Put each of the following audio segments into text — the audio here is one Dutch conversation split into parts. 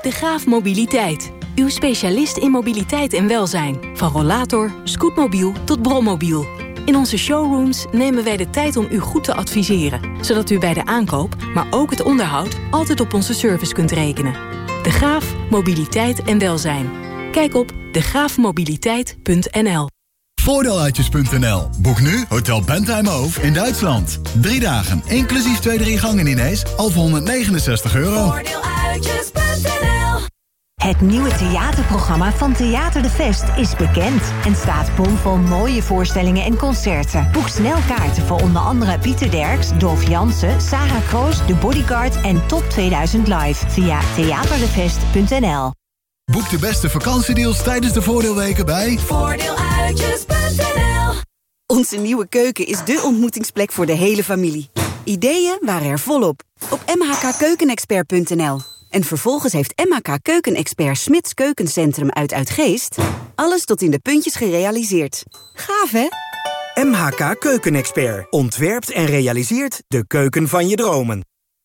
De Graaf Mobiliteit. Uw specialist in mobiliteit en welzijn. Van rollator, scootmobiel tot brommobiel. In onze showrooms nemen wij de tijd om u goed te adviseren. Zodat u bij de aankoop, maar ook het onderhoud, altijd op onze service kunt rekenen. De Graaf Mobiliteit en welzijn. Kijk op degraafmobiliteit.nl. Voordeeluitjes.nl. Boek nu Hotel Bentheimhof in Duitsland. 3 dagen, inclusief 2-3 gangen-diners, al voor €169. Voordeeluitjes.nl. Het nieuwe theaterprogramma van Theater de Vest is bekend en staat bomvol mooie voorstellingen en concerten. Boek snel kaarten voor onder andere Pieter Derks, Dolf Jansen, Sarah Kroos, The Bodyguard en Top 2000 Live via theaterdevest.nl. Boek de beste vakantiedeals tijdens de voordeelweken bij Voordeeluitjes.nl. Onze nieuwe keuken is dé ontmoetingsplek voor de hele familie. Ideeën waren er volop op mhkkeukenexpert.nl. En vervolgens heeft MHK Keukenexpert Smits Keukencentrum uit Uitgeest alles tot in de puntjes gerealiseerd. Gaaf, hè? MHK Keukenexpert ontwerpt en realiseert de keuken van je dromen.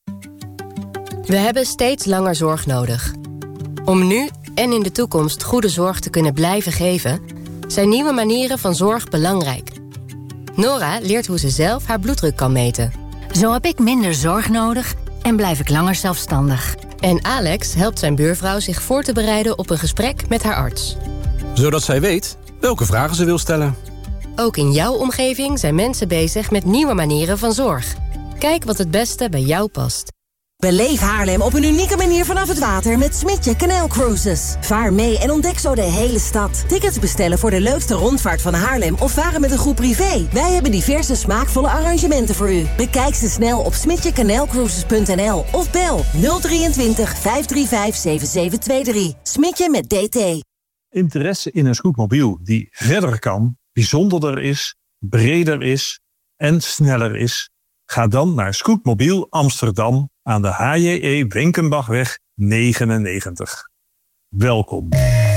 We hebben steeds langer zorg nodig. Om nu en in de toekomst goede zorg te kunnen blijven geven, zijn nieuwe manieren van zorg belangrijk. Nora leert hoe ze zelf haar bloeddruk kan meten. Zo heb ik minder zorg nodig en blijf ik langer zelfstandig. En Alex helpt zijn buurvrouw zich voor te bereiden op een gesprek met haar arts. Zodat zij weet welke vragen ze wil stellen. Ook in jouw omgeving zijn mensen bezig met nieuwe manieren van zorg. Kijk wat het beste bij jou past. Beleef Haarlem op een unieke manier vanaf het water met Smitsje Canal Cruises. Vaar mee en ontdek zo de hele stad. Tickets bestellen voor de leukste rondvaart van Haarlem of varen met een groep privé. Wij hebben diverse smaakvolle arrangementen voor u. Bekijk ze snel op smitjecanalcruises.nl of bel 023 535 7723. Smitsje met DT. Interesse in een scootmobiel die verder kan, bijzonderder is, breder is en sneller is? Ga dan naar Scootmobiel Amsterdam aan de HJE Winkenbachweg 99. Welkom.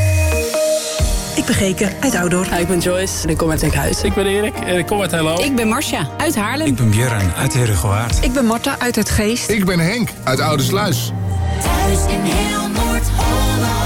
Ik ben Geke uit Oudorp. Ik ben Joyce en ik kom uit Enkhuizen. Ik ben Erik en ik kom uit Hello. Ik ben Marcia uit Haarlem. Ik ben Björn uit Herengewaard. Ik ben Marta uit het Geest. Ik ben Henk uit Oudersluis. Thuis in heel Noord-Holland.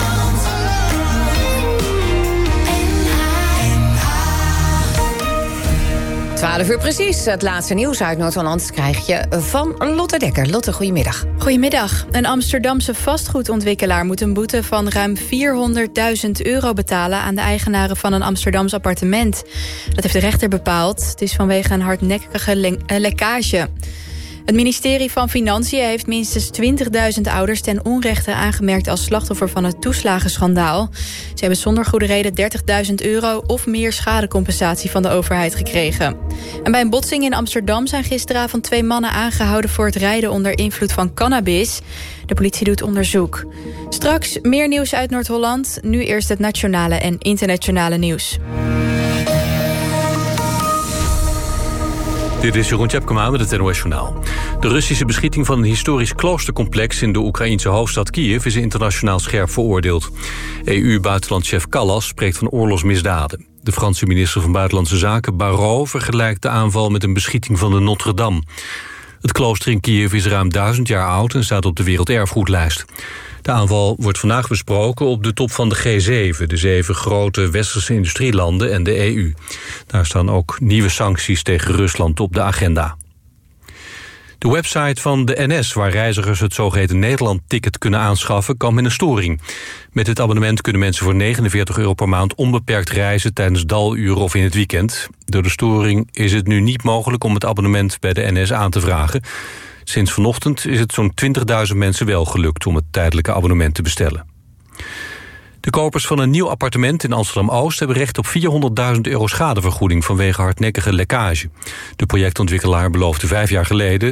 12 uur precies. Het laatste nieuws uit Noord-Holland krijg je van Lotte Dekker. Lotte, goedemiddag. Goedemiddag. Een Amsterdamse vastgoedontwikkelaar moet een boete van ruim €400.000 betalen aan de eigenaren van een Amsterdams appartement. Dat heeft de rechter bepaald. Het is vanwege een hardnekkige lekkage. Het ministerie van Financiën heeft minstens 20.000 ouders ten onrechte aangemerkt als slachtoffer van het toeslagenschandaal. Ze hebben zonder goede reden €30.000 of meer schadecompensatie van de overheid gekregen. En bij een botsing in Amsterdam zijn gisteravond 2 mannen aangehouden voor het rijden onder invloed van cannabis. De politie doet onderzoek. Straks meer nieuws uit Noord-Holland. Nu eerst het nationale en internationale nieuws. Dit is Jeroen Tjepkema met het NOS Journaal. De Russische beschieting van een historisch kloostercomplex in de Oekraïense hoofdstad Kiev is internationaal scherp veroordeeld. EU-buitenlandchef Kallas spreekt van oorlogsmisdaden. De Franse minister van Buitenlandse Zaken Barrot vergelijkt de aanval met een beschieting van de Notre-Dame. Het klooster in Kiev is ruim 1000 jaar oud en staat op de werelderfgoedlijst. De aanval wordt vandaag besproken op de top van de G7... de 7 grote westerse industrielanden en de EU. Daar staan ook nieuwe sancties tegen Rusland op de agenda. De website van de NS, waar reizigers het zogeheten Nederland-ticket kunnen aanschaffen, kwam in een storing. Met dit abonnement kunnen mensen voor €49 per maand onbeperkt reizen tijdens daluren of in het weekend. Door de storing is het nu niet mogelijk om het abonnement bij de NS aan te vragen. Sinds vanochtend is het zo'n 20.000 mensen wel gelukt om het tijdelijke abonnement te bestellen. De kopers van een nieuw appartement in Amsterdam-Oost hebben recht op €400.000 schadevergoeding vanwege hardnekkige lekkage. De projectontwikkelaar beloofde 5 jaar geleden